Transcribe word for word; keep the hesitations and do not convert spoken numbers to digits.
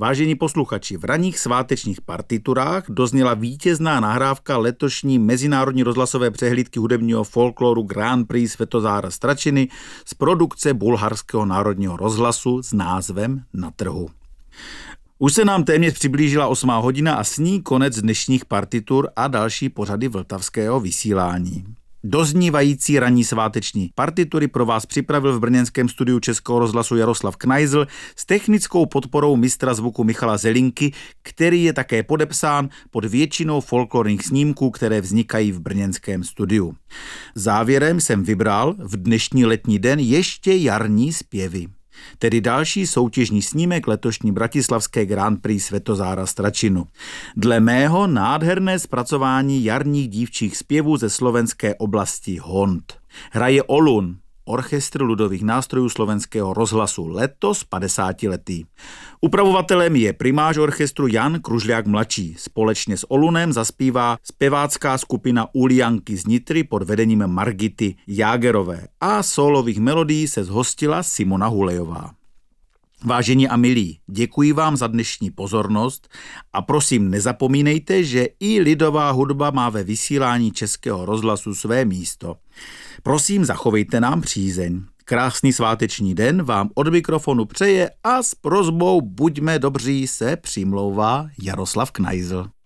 Vážení posluchači, v ranních svátečních partiturách dozněla vítězná nahrávka letošní mezinárodní rozhlasové přehlídky hudebního folkloru Grand Prix Světozára Stračiny z produkce Bulharského národního rozhlasu s názvem Na trhu. Už se nám téměř přiblížila osmá hodina a s ní konec dnešních partitur a další pořady vltavského vysílání. Doznívající ranní sváteční partitury pro vás připravil v brněnském studiu Českého rozhlasu Jaroslav Knajzl s technickou podporou mistra zvuku Michala Zelinky, který je také podepsán pod většinou folklorních snímků, které vznikají v brněnském studiu. Závěrem jsem vybral v dnešní letní den ještě jarní zpěvy. Tedy další soutěžní snímek letošní bratislavské Grand Prix Světozára Stračinu. Dle mého nádherné zpracování jarních dívčích zpěvů ze slovenské oblasti Hont. Hraje Olun, orchestr ludových nástrojů slovenského rozhlasu, letos padesátiletý. Upravovatelem je primář orchestru Jan Kružľák mladší. Společně s Olunem zaspívá zpěvácká skupina Ulianky z Nitry pod vedením Margity Jágerové a sólových melodií se zhostila Simona Hulejová. Vážení a milí, děkuji vám za dnešní pozornost a prosím nezapomínejte, že i lidová hudba má ve vysílání Českého rozhlasu své místo. Prosím, zachovejte nám přízeň. Krásný sváteční den vám od mikrofonu přeje a s prosbou buďme dobří se přimlouvá Jaroslav Knajzl.